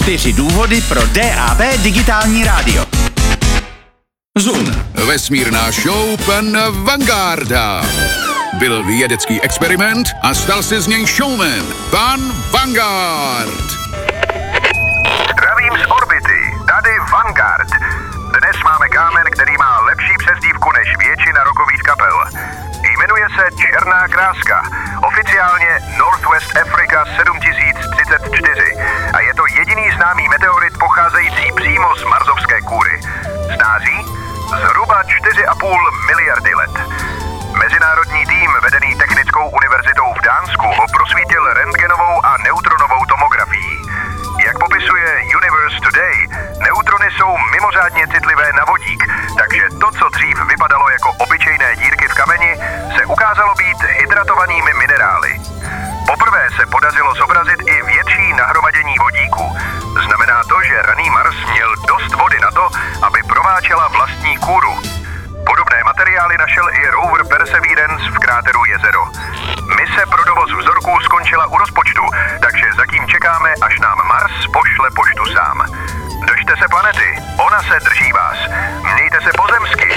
4 důvody pro DAB digitální rádio. Zoom, vesmírná show pan Vangarda. Byl vědecký experiment a stal se z něj showman, pan Vanguard. Zdravím z orbity, tady Vanguard. Dnes máme kámen, který má lepší přezdívku než většina rockových kapel. Jmenuje se Černá kráska, oficiálně Northwest Africa 7034 a je to jediný známý meteorit pocházející přímo z marsovské kůry. Snáří zhruba 4,5 miliardy let. Mezinárodní tým vedený Technickou univerzitou v Dánsku ho prosvítil rentgenovou a neutronovou tomografií. Jak popisuje Universe Today, neutrony jsou mimořádně citlivé na vodík, takže to, co dřív vypadalo jako obyčejné dírky v kameni, se ukázalo být hydratovanými minerály. Poprvé se podařilo zobrazit i větší nahromadění vodíku. Znamená to, že raný Mars měl dost vody na to, aby prováčela vlastní kůru. Podobné materiály našel i rover Perseverance v kráteru Jezero. Mise pro dovoz vzorků skončila u rozpočtu, takže zatím čekáme, až nám Mars pošle poštu sám. Držte se planety, ona se drží vás. Mějte se pozemsky.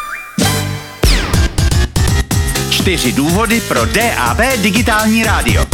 Čtyři důvody pro DAB digitální rádio.